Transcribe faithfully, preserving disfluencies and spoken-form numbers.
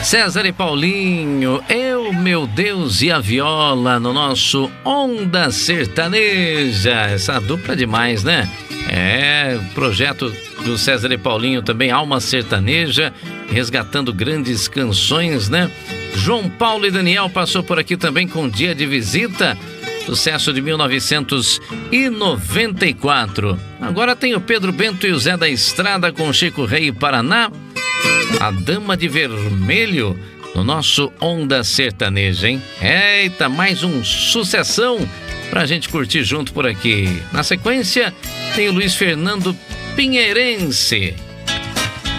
César e Paulinho, Eu, Meu Deus e a Viola no nosso Onda Sertaneja. Essa dupla é demais, né? É, projeto do César e Paulinho também, Alma Sertaneja, resgatando grandes canções, né? João Paulo e Daniel passou por aqui também com Dia de Visita, sucesso de mil novecentos e noventa e quatro. Agora tem o Pedro Bento e o Zé da Estrada com Chico Rei e Paraná, A Dama de Vermelho, no nosso Onda Sertaneja, hein? Eita, mais um sucessão pra gente curtir junto por aqui. Na sequência, tem o Luiz Fernando Pinheirense,